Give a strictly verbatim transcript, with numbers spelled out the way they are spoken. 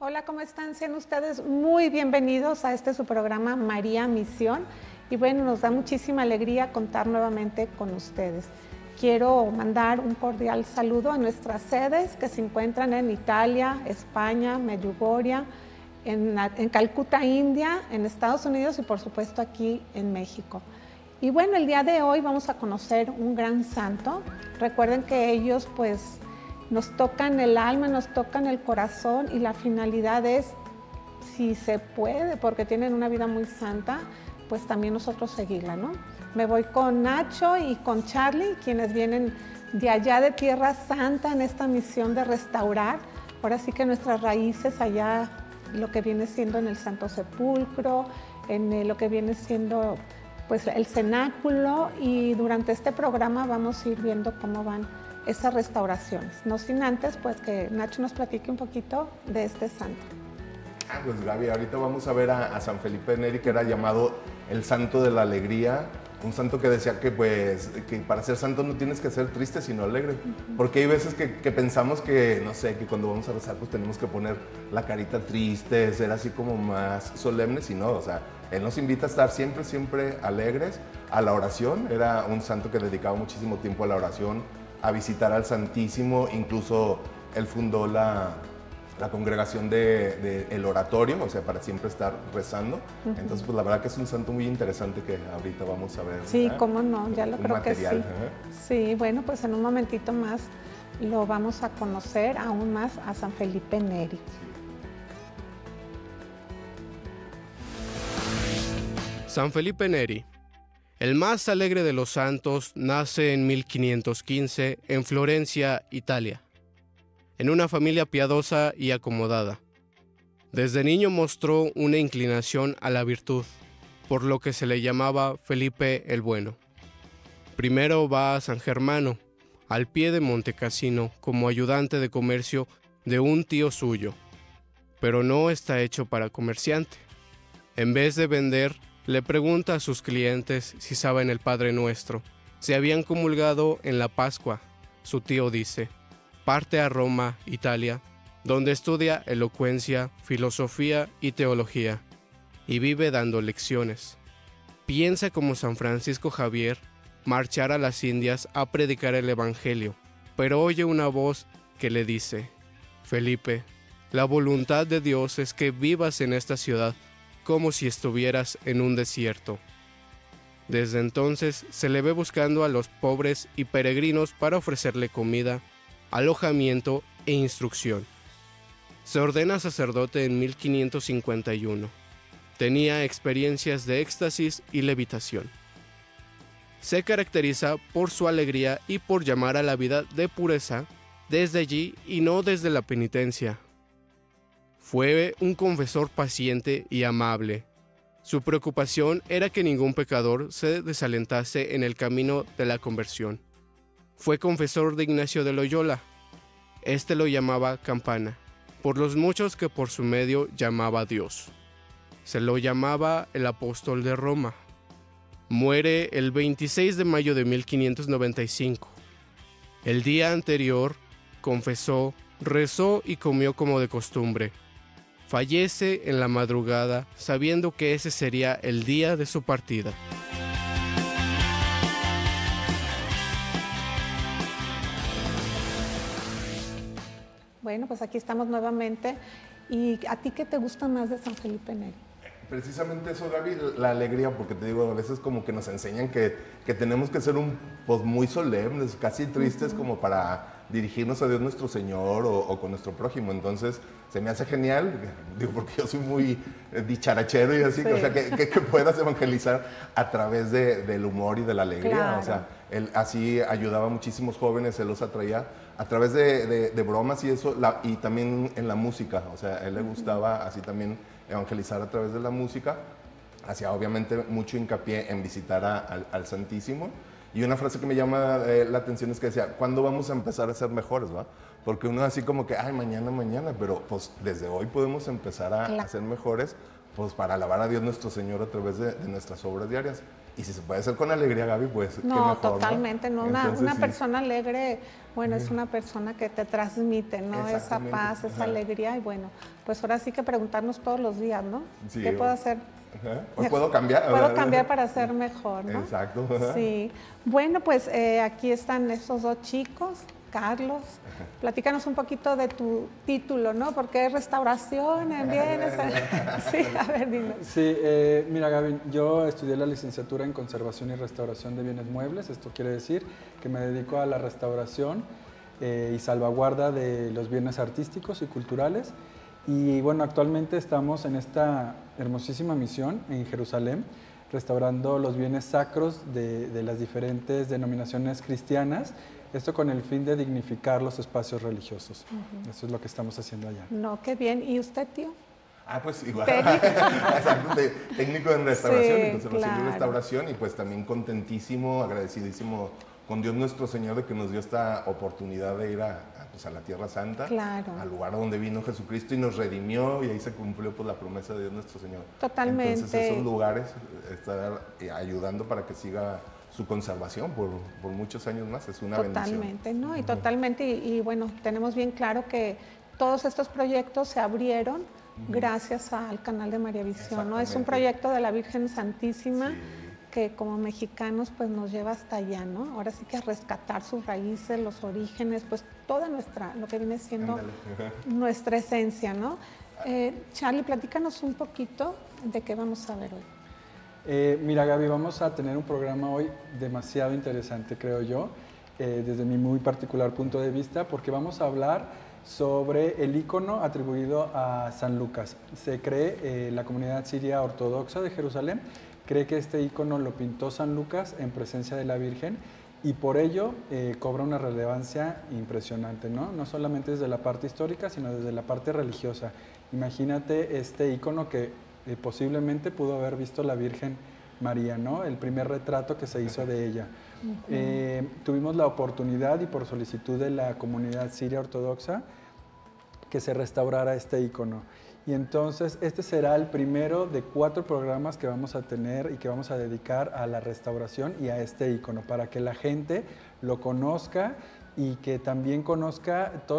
Hola, ¿cómo están? Sean ustedes muy bienvenidos a este su programa María Misión. Y bueno, nos da muchísima alegría contar nuevamente con ustedes. Quiero mandar un cordial saludo a nuestras sedes que se encuentran en Italia, España, Medjugorje, en, en Calcuta, India, en Estados Unidos y por supuesto aquí en México. Y bueno, el día de hoy vamos a conocer un gran santo. Recuerden que ellos pues nos tocan el alma, nos tocan el corazón y la finalidad es, si se puede, porque tienen una vida muy santa, pues también nosotros seguirla, ¿no? Me voy con Nacho y con Charlie, quienes vienen de allá de Tierra Santa en esta misión de restaurar, ahora sí que nuestras raíces allá, lo que viene siendo en el Santo Sepulcro, en eh, lo que viene siendo pues el cenáculo, y durante este programa vamos a ir viendo cómo van esas restauraciones. No sin antes, pues que Nacho nos platique un poquito de este santo. Ah, pues Gaby, ahorita vamos a ver a, a San Felipe Neri, que era llamado el santo de la alegría, un santo que decía que, pues, que para ser santo no tienes que ser triste, sino alegre. Uh-huh. Porque hay veces que, que pensamos que, no sé, que cuando vamos a rezar, pues tenemos que poner la carita triste, ser así como más solemnes, y no, o sea, él nos invita a estar siempre, siempre alegres. A la oración, era un santo que dedicaba muchísimo tiempo a la oración, a visitar al Santísimo, incluso él fundó la, la congregación del de, de oratorio, o sea, para siempre estar rezando. Uh-huh. Entonces, pues la verdad que es un santo muy interesante que ahorita vamos a ver. Sí, ¿verdad? Cómo no, ya lo un creo material, que sí. ¿eh? Sí, bueno, pues en un momentito más lo vamos a conocer aún más a San Felipe Neri. San Felipe Neri, el más alegre de los santos, nace en mil quinientos quince en Florencia, Italia, en una familia piadosa y acomodada. Desde niño mostró una inclinación a la virtud, por lo que se le llamaba Felipe el Bueno. Primero va a San Germano, al pie de Monte Cassino, como ayudante de comercio de un tío suyo, pero no está hecho para comerciante. En vez de vender, le pregunta a sus clientes si saben el Padre Nuestro, si habían comulgado en la Pascua. Su tío dice, parte a Roma, Italia, donde estudia elocuencia, filosofía y teología, y vive dando lecciones. Piensa como San Francisco Javier marchar a las Indias a predicar el Evangelio, pero oye una voz que le dice, Felipe, la voluntad de Dios es que vivas en esta ciudad como si estuvieras en un desierto. Desde entonces se le ve buscando a los pobres y peregrinos para ofrecerle comida, alojamiento e instrucción. Se ordena sacerdote en mil quinientos cincuenta y uno. Tenía experiencias de éxtasis y levitación. Se caracteriza por su alegría y por llamar a la vida de pureza desde allí y no desde la penitencia. Fue un confesor paciente y amable. Su preocupación era que ningún pecador se desalentase en el camino de la conversión. Fue confesor de Ignacio de Loyola. Este lo llamaba Campana, por los muchos que por su medio llamaba a Dios. Se lo llamaba el apóstol de Roma. Muere el veintiséis de mayo de mil quinientos noventa y cinco. El día anterior confesó, rezó y comió como de costumbre. Fallece en la madrugada, sabiendo que ese sería el día de su partida. Bueno, pues aquí estamos nuevamente. ¿Y a ti qué te gusta más de San Felipe Neri? Precisamente eso, Gaby, la alegría, porque te digo, a veces como que nos enseñan que, que tenemos que ser un, pues, muy solemnes, casi tristes, uh-huh, como para dirigirnos a Dios nuestro Señor o, o con nuestro prójimo. Entonces, se me hace genial, digo, porque yo soy muy dicharachero y así, sí, o sea, que, que, que puedas evangelizar a través de, del humor y de la alegría. Claro. O sea, él así ayudaba a muchísimos jóvenes, él los atraía a través de, de, de bromas y eso, la, y también en la música. O sea, a él le gustaba así también evangelizar a través de la música. Hacía obviamente mucho hincapié en visitar a, al, al Santísimo. Y una frase que me llama eh, la atención es que decía, ¿cuándo vamos a empezar a ser mejores, va? Porque uno así como que, ay, mañana, mañana, pero pues desde hoy podemos empezar a, claro, a ser mejores, pues para alabar a Dios nuestro Señor a través de, de nuestras obras diarias. Y si se puede hacer con alegría, Gaby, pues qué No, mejor, totalmente, ¿no? Una, Entonces, una sí. persona alegre, bueno, es una persona que te transmite, ¿no? Esa Exactamente. paz, esa Ajá. alegría y bueno, pues ahora sí que preguntarnos todos los días, ¿no? Sí, ¿Qué o- puedo hacer? Ajá. Hoy puedo cambiar. Puedo ¿verdad? cambiar para ser mejor, ¿no? Exacto. Ajá. Sí. Bueno, pues eh, aquí están estos dos chicos. Carlos, platícanos un poquito de tu título, ¿no? Porque es restauración en bienes. Sí, a ver, dime. Sí, eh, mira, Gaby, yo estudié la licenciatura en Conservación y Restauración de Bienes Muebles. Esto quiere decir que me dedico a la restauración eh, y salvaguarda de los bienes artísticos y culturales. Y bueno, actualmente estamos en esta hermosísima misión en Jerusalén, restaurando los bienes sacros de, de las diferentes denominaciones cristianas. Esto con el fin de dignificar los espacios religiosos. Uh-huh. Eso es lo que estamos haciendo allá. No, qué bien. ¿Y usted, tío? Ah, pues igual. Técnico. Exacto, de- técnico en restauración, Sí, y conservación claro. y restauración, y pues también contentísimo, agradecidísimo con Dios nuestro Señor de que nos dio esta oportunidad de ir a, a, pues, a la Tierra Santa, Claro. al lugar donde vino Jesucristo y nos redimió, y ahí se cumplió pues, la promesa de Dios nuestro Señor. Totalmente. Entonces esos lugares, estar eh, ayudando para que siga su conservación por, por muchos años más, es una Totalmente, bendición. ¿no? Y totalmente, y, y bueno, tenemos bien claro que todos estos proyectos se abrieron uh-huh. gracias al canal de María Visión, ¿no? Es un proyecto de la Virgen Santísima sí. que como mexicanos pues nos lleva hasta allá, ¿no? Ahora sí que a rescatar sus raíces, los orígenes, pues toda nuestra, lo que viene siendo nuestra esencia, ¿no? Eh, Charlie, platícanos un poquito de qué vamos a ver hoy. Eh, mira, Gaby, vamos a tener un programa hoy demasiado interesante, creo yo, eh, desde mi muy particular punto de vista, porque vamos a hablar sobre el ícono atribuido a San Lucas. Se cree, eh, la comunidad siria ortodoxa de Jerusalén cree que este ícono lo pintó San Lucas en presencia de la Virgen y por ello eh, cobra una relevancia impresionante, ¿no? No solamente desde la parte histórica, sino desde la parte religiosa. Imagínate este ícono que Eh, posiblemente pudo haber visto la Virgen María, ¿no? El primer retrato que se hizo de ella. Uh-huh. eh, tuvimos la oportunidad y por solicitud de la comunidad siria ortodoxa que se restaurara este ícono. Y entonces este será el primero de cuatro programas que vamos a tener y que vamos a dedicar a la restauración y a este ícono para que la gente lo conozca y que también conozca todo